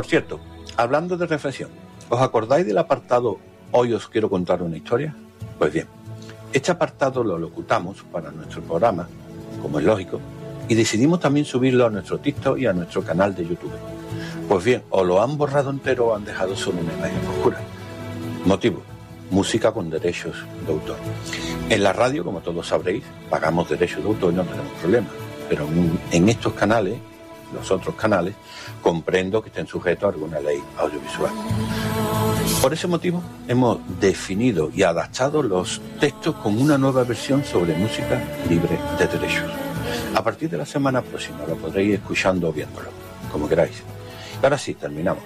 Por cierto, hablando de reflexión, ¿os acordáis del apartado Hoy os quiero contar una historia? Pues bien, este apartado lo locutamos para nuestro programa, como es lógico, y decidimos también subirlo a nuestro TikTok y a nuestro canal de YouTube. Pues bien, o lo han borrado entero o han dejado solo una imagen oscura. Motivo: música con derechos de autor. En la radio, como todos sabréis, pagamos derechos de autor y no tenemos problema. Pero en estos canales, los otros canales, comprendo que estén sujetos a alguna ley audiovisual. Por ese motivo, hemos definido y adaptado los textos con una nueva versión sobre música libre de derechos. A partir de la semana próxima lo podréis ir escuchando o viéndolo, como queráis. Ahora sí, terminamos.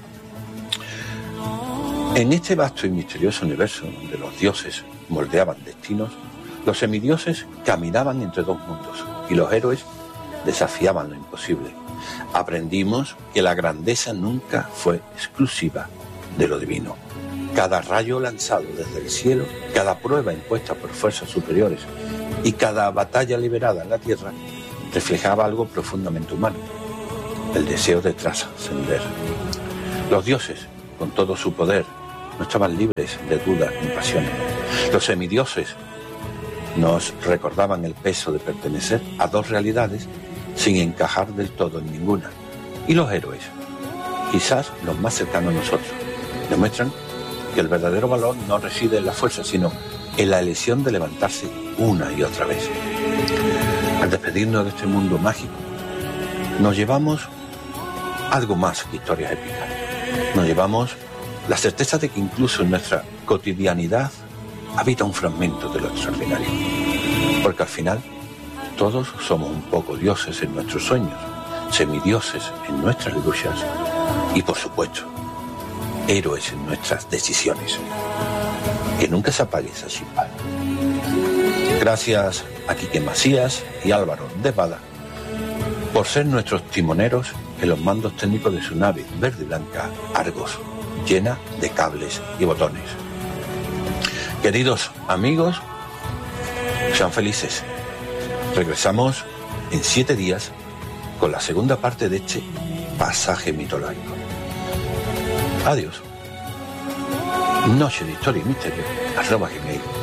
En este vasto y misterioso universo donde los dioses moldeaban destinos, los semidioses caminaban entre dos mundos y los héroes desafiaban lo imposible. Aprendimos que la grandeza nunca fue exclusiva de lo divino. Cada rayo lanzado desde el cielo, cada prueba impuesta por fuerzas superiores y cada batalla liberada en la tierra reflejaba algo profundamente humano: el deseo de trascender. Los dioses, con todo su poder, no estaban libres de dudas ni pasiones. Los semidioses nos recordaban el peso de pertenecer a dos realidades sin encajar del todo en ninguna. Y los héroes, quizás los más cercanos a nosotros, demuestran que el verdadero valor no reside en la fuerza, sino en la elección de levantarse una y otra vez. Al despedirnos de este mundo mágico, nos llevamos algo más que historias épicas. Nos llevamos la certeza de que incluso en nuestra cotidianidad habita un fragmento de lo extraordinario. Porque al final, todos somos un poco dioses en nuestros sueños, semidioses en nuestras luchas y, por supuesto, héroes en nuestras decisiones. Que nunca se apague esa chispa. Gracias a Quique Macías y Álvaro de Bada por ser nuestros timoneros en los mandos técnicos de su nave verde y blanca Argos, llena de cables y botones. Queridos amigos, sean felices. Regresamos en 7 días con la segunda parte de este pasaje mitológico. Adiós. Noche de Historia y Misterio @gmail.com